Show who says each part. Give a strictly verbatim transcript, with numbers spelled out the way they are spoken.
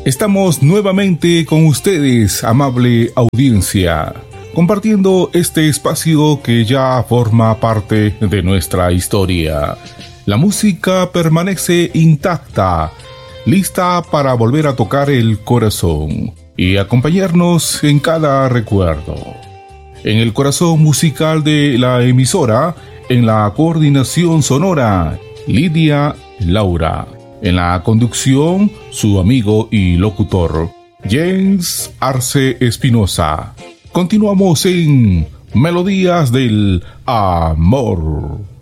Speaker 1: Estamos nuevamente con ustedes, amable audiencia, compartiendo este espacio que ya forma parte de nuestra historia. La música permanece intacta, lista para volver a tocar el corazón y acompañarnos en cada recuerdo. En el corazón musical de la emisora, en la coordinación sonora, Lidia Laura. En la conducción, su amigo y locutor, James Arce Espinosa. Continuamos en Melodías del Amor.